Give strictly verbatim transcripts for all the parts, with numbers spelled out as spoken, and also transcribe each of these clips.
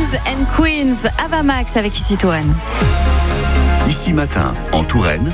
and Queens, Ava Max avec Ici Touraine. Ici Matin, en Touraine,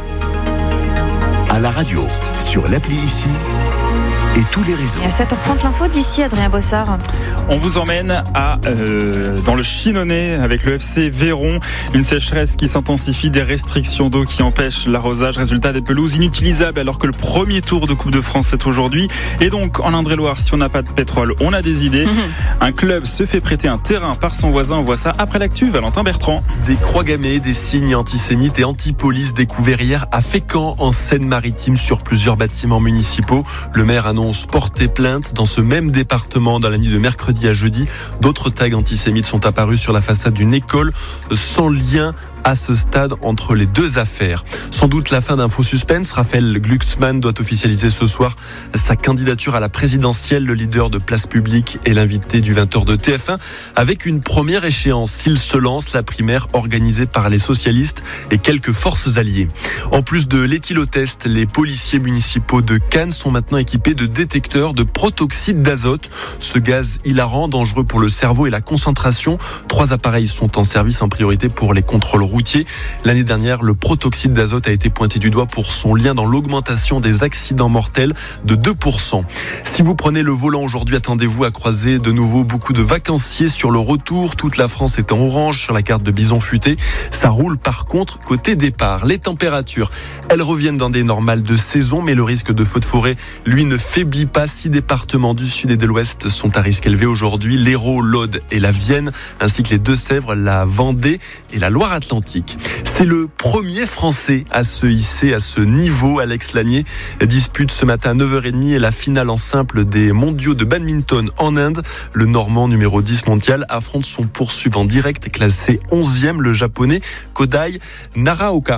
à la radio, sur l'appli Ici et tous les réseaux. Et à sept heures trente, l'info d'ici, Adrien Bossard. On vous emmène à, euh, dans le Chinonais avec le F C Véron. Une sécheresse qui s'intensifie, des restrictions d'eau qui empêchent l'arrosage. Résultat, des pelouses inutilisables alors que le premier tour de Coupe de France est aujourd'hui. Et donc, en Indre-et-Loire, si on n'a pas de pétrole, on a des idées. Mmh. Un club se fait prêter un terrain par son voisin. On voit ça après l'actu. Valentin Bertrand. Des croix gammées, des signes antisémites et anti-police découverts hier à Fécamp, en Seine-Maritime, sur plusieurs bâtiments municipaux. Le maire annonce porter plainte. Dans ce même département, dans la nuit de mercredi à jeudi, d'autres tags antisémites sont apparus sur la façade d'une école, sans lien à ce stade entre les deux affaires. Sans doute la fin d'un faux suspense. Raphaël Glucksmann doit officialiser ce soir sa candidature à la présidentielle. Le leader de Place Publique est l'invité du vingt heures de T F un avec une première échéance. S'il se lance, la primaire organisée par les socialistes et quelques forces alliées. En plus de l'éthylotest, les policiers municipaux de Cannes sont maintenant équipés de détecteurs de protoxyde d'azote. Ce gaz hilarant, dangereux pour le cerveau et la concentration. Trois appareils sont en service en priorité pour les contrôles routiers. L'année dernière, le protoxyde d'azote a été pointé du doigt pour son lien dans l'augmentation des accidents mortels de deux pour cent. Si vous prenez le volant aujourd'hui, attendez-vous à croiser de nouveau beaucoup de vacanciers sur le retour. Toute la France est en orange sur la carte de Bison Futé. Ça roule par contre côté départ. Les températures, elles reviennent dans des normales de saison, mais le risque de feux de forêt, lui, ne faiblit pas. Six départements du sud et de l'ouest sont à risque élevé aujourd'hui. L'Hérault, l'Aude et la Vienne, ainsi que les Deux-Sèvres, la Vendée et la Loire-Atlantique. C'est le premier Français à se hisser à ce niveau. Alex Lanier dispute ce matin à neuf heures trente la finale en simple des mondiaux de badminton en Inde. Le Normand numéro dix mondial affronte son poursuivant direct classé onzième, le Japonais Kodai Naraoka.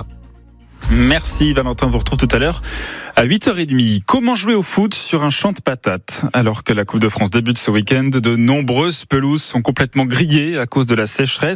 Merci Valentin, on vous retrouve tout à l'heure à huit heures trente. Comment jouer au foot sur un champ de patates? Alors que la Coupe de France débute ce week-end, de nombreuses pelouses sont complètement grillées à cause de la sécheresse.